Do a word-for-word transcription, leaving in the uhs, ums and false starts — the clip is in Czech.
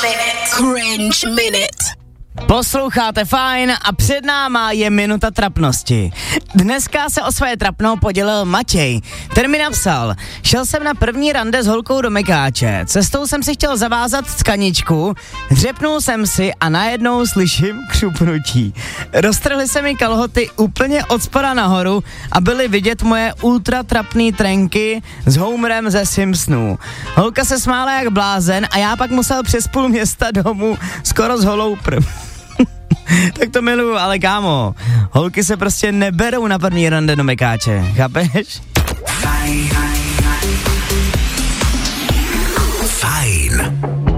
Cringe Minute. Posloucháte fajn a před náma je minuta trapnosti. Dneska se o své trapno podělil Matěj. Ten mi napsal: šel jsem na první rande s holkou do Mekáče. Cestou jsem si chtěl zavázat tkaničku, dřepnul jsem si a najednou slyším křupnutí. Roztrhly se mi kalhoty úplně od spoda nahoru a byly vidět moje ultra trapný trenky s Homerem ze Simpsonů. Holka se smála jak blázen a já pak musel přes půl města domů skoro s holou prv. Tak to miluju, ale kámo, holky se prostě neberou na první rande do Mekáče, chápeš?